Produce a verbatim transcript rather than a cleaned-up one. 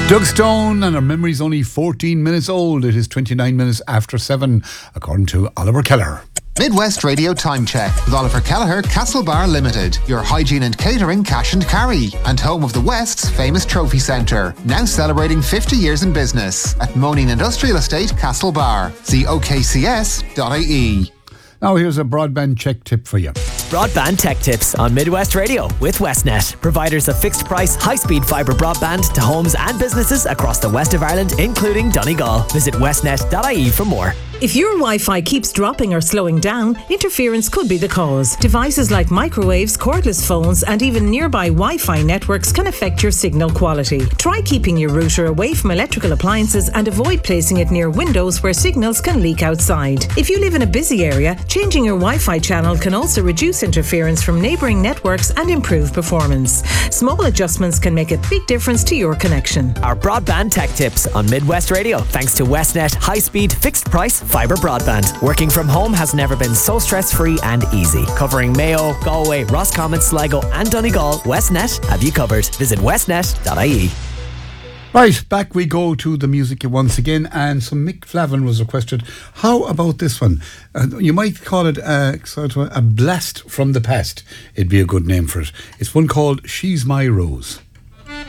Doug Stone, and our memory's only fourteen minutes old. It is twenty-nine minutes after seven, according to Oliver Keller. Midwest Radio Time Check with Oliver Kelleher, Castlebar Limited, your hygiene and catering cash and carry, and home of the West's famous trophy centre, now celebrating fifty years in business at Moaning Industrial Estate, Castlebar. See O K C S dot I E. Now here's a broadband check tip for you. Broadband Tech Tips on Midwest Radio with Westnet, providers of fixed price, high speed fibre broadband to homes and businesses across the west of Ireland, including Donegal. Visit westnet dot I E for more. If your Wi-Fi keeps dropping or slowing down, interference could be the cause. Devices like microwaves, cordless phones, and even nearby Wi-Fi networks can affect your signal quality. Try keeping your router away from electrical appliances and avoid placing it near windows where signals can leak outside. If you live in a busy area, changing your Wi-Fi channel can also reduce interference from neighbouring networks and improve performance. Small adjustments can make a big difference to your connection. Our Broadband Tech Tips on Midwest Radio, thanks to Westnet high-speed, fixed-price fibre broadband. Working from home has never been so stress-free and easy. Covering Mayo, Galway, Roscommon, Sligo and Donegal, Westnet have you covered. Visit westnet dot I E. Right, back we go to the music once again, and some Mick Flavin was requested. How about this one? Uh, you might call it a, sort of a blast from the past. It'd be a good name for it. It's one called She's My Rose.